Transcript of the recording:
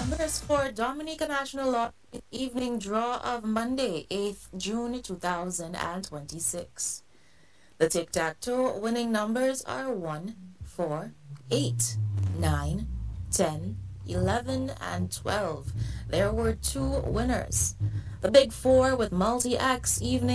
numbers for Dominica National Lottery evening draw of Monday, 8th June 2026. The tic-tac-toe winning numbers are 1, 4, 8, 9, 10, 11, and 12. There were 2 winners. The Big Four with multi-X evening